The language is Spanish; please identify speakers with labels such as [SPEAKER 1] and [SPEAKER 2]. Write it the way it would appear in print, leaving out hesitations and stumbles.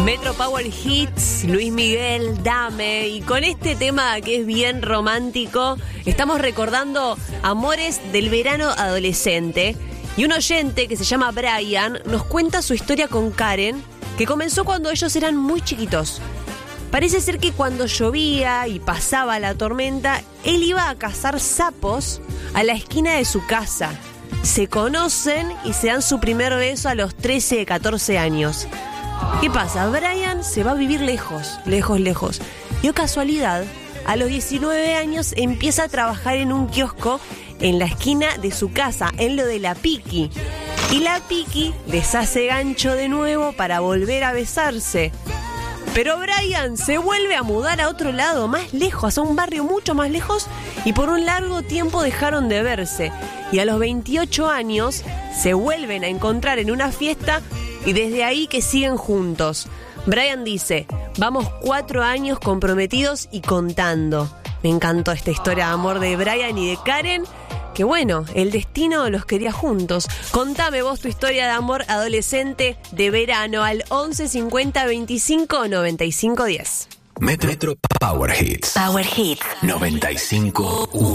[SPEAKER 1] Metro Power Hits, Luis Miguel, Dame. Y con este tema que es bien romántico, estamos recordando amores del verano adolescente. Y un oyente que se llama Brian nos cuenta su historia con Karen, que comenzó cuando ellos eran muy chiquitos. Parece ser que cuando llovía y pasaba la tormenta, él iba a cazar sapos a la esquina de su casa. Se conocen y se dan su primer beso a los 13, 14 años. ¿Qué pasa? Brian se va a vivir lejos. Y, casualidad, a los 19 años empieza a trabajar en un kiosco en la esquina de su casa, en lo de la Piki. Y la Piki les hace gancho de nuevo para volver a besarse. Pero Brian se vuelve a mudar a otro lado, más lejos, a un barrio mucho más lejos, y por un largo tiempo dejaron de verse. Y a los 28 años se vuelven a encontrar en una fiesta y desde ahí que siguen juntos. Brian dice, vamos 4 años comprometidos y contando. Me encantó esta historia de amor de Brian y de Karen, que bueno, el destino los quería juntos. Contame vos tu historia de amor adolescente de verano al 11 50 25 95 10.
[SPEAKER 2] Metro Power Hits.
[SPEAKER 3] Power Hits
[SPEAKER 2] 95.1.